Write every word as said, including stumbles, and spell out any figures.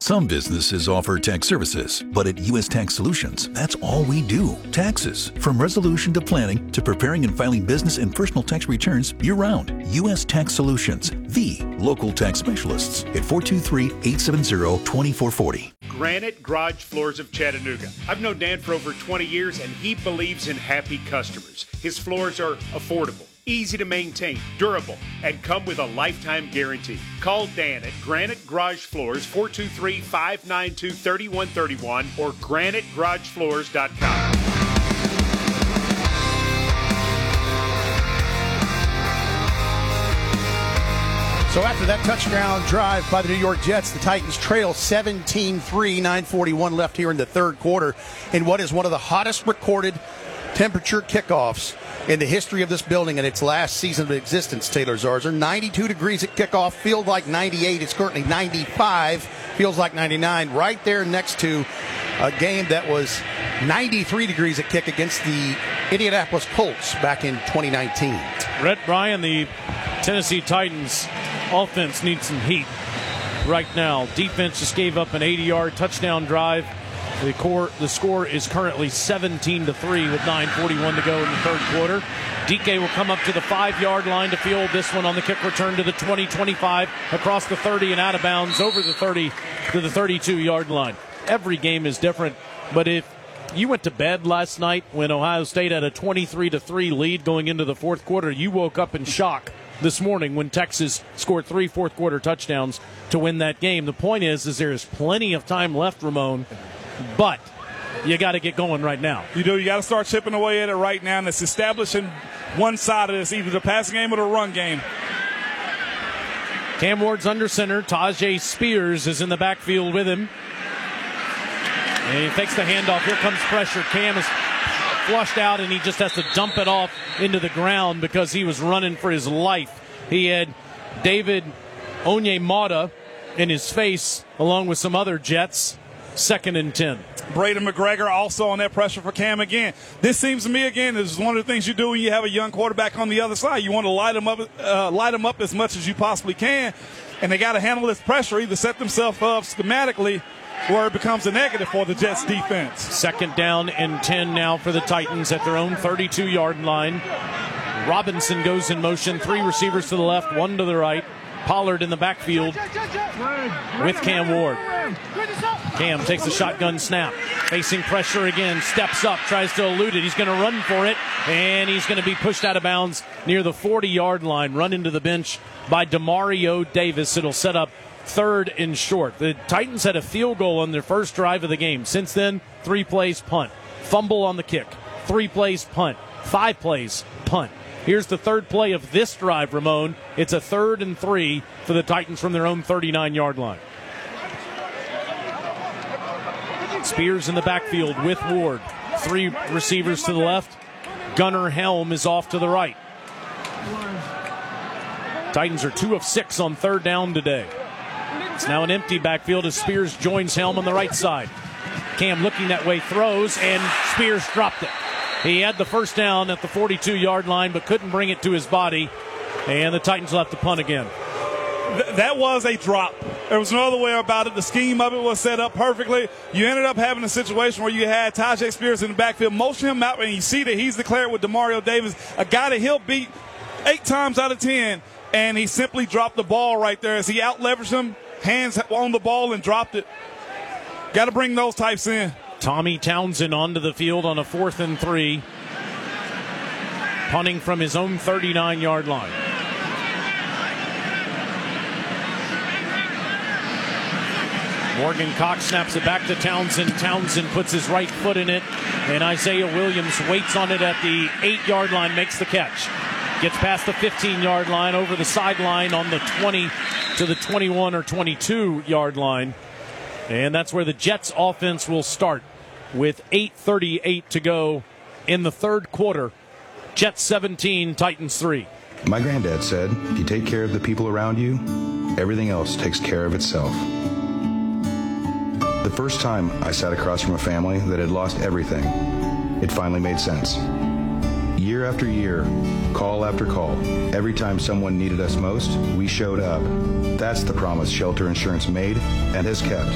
Some businesses offer tax services, but at U S Tax Solutions, that's all we do. Taxes. From resolution to planning to preparing and filing business and personal tax returns year-round. U S Tax Solutions, the local tax specialists at four two three, eight seven zero, two four four zero. Granite Garage Floors of Chattanooga. I've known Dan for over twenty years, and he believes in happy customers. His floors are affordable, easy to maintain, durable, and come with a lifetime guarantee. Call Dan at Granite Garage Floors, four two three, five nine two, three one three one or granite garage floors dot com. So after that touchdown drive by the New York Jets, the Titans trail seventeen three, nine forty-one left here in the third quarter in what is one of the hottest recorded temperature kickoffs in the history of this building in its last season of existence, Taylor Zarzour. ninety-two degrees at kickoff, feels like ninety-eight. It's currently ninety-five, feels like ninety-nine, right there next to a game that was ninety-three degrees at kick against the Indianapolis Colts back in twenty nineteen. Rhett Bryan, the Tennessee Titans offense needs some heat right now. Defense just gave up an eighty-yard touchdown drive. The, core, the score is currently seventeen to three with nine forty-one to go in the third quarter. D K will come up to the five-yard line to field this one on the kick return to the twenty, twenty-five, across the thirty and out of bounds over the thirty to the thirty-two-yard line. Every game is different, but if you went to bed last night when Ohio State had a twenty-three to three lead going into the fourth quarter, you woke up in shock this morning when Texas scored three fourth-quarter touchdowns to win that game. The point is, is there is plenty of time left, Ramon, but you got to get going right now. You do. You got to start chipping away at it right now, and it's establishing one side of this, either the passing game or the run game. Cam Ward's under center. Tyjae Spears is in the backfield with him. And he takes the handoff. Here comes pressure. Cam is flushed out, and he just has to dump it off into the ground because he was running for his life. He had David Onyemata in his face along with some other Jets. Second and ten. Braden McGregor also on that pressure for Cam again. This seems to me, again, this is one of the things you do when you have a young quarterback on the other side. You want to light them up, uh, light them up as much as you possibly can, and they got to handle this pressure, either set themselves up schematically where it becomes a negative for the Jets defense. Second down and ten now for the Titans at their own thirty-two-yard line. Robinson goes in motion. Three receivers to the left, one to the right. Pollard in the backfield with Cam Ward. Cam takes a shotgun snap. Facing pressure again. Steps up. Tries to elude it. He's going to run for it. And he's going to be pushed out of bounds near the forty-yard line. Run into the bench by Demario Davis. It'll set up third and short. The Titans had a field goal on their first drive of the game. Since then, three plays, punt. Fumble on the kick. Three plays, punt. Five plays, punt. Here's the third play of this drive, Ramon. It's a third and three for the Titans from their own thirty-nine-yard line. Spears in the backfield with Ward. Three receivers to the left. Gunnar Helm is off to the right. Titans are two of six on third down today. It's now an empty backfield as Spears joins Helm on the right side. Cam looking that way, throws, and Spears dropped it. He had the first down at the forty-two-yard line, but couldn't bring it to his body, and the Titans left the punt again. Th- that was a drop. There was no other way about it. The scheme of it was set up perfectly. You ended up having a situation where you had Tyjae Spears in the backfield, motion him out, and you see that he's declared with Demario Davis, a guy that he'll beat eight times out of ten, and he simply dropped the ball right there as he out-leveraged him, hands on the ball, and dropped it. Got to bring those types in. Tommy Townsend onto the field on a fourth and three, punting from his own thirty-nine-yard line. Morgan Cox snaps it back to Townsend. Townsend puts his right foot in it, and Isaiah Williams waits on it at the eight-yard line, makes the catch. Gets past the fifteen-yard line, over the sideline on the twenty to the twenty-one or twenty-two-yard line. And that's where the Jets offense will start with eight thirty-eight to go in the third quarter. Jets seventeen, Titans three. My granddad said, if you take care of the people around you, everything else takes care of itself. The first time I sat across from a family that had lost everything, it finally made sense. Year after year, call after call, every time someone needed us most, we showed up. That's the promise Shelter Insurance made and has kept.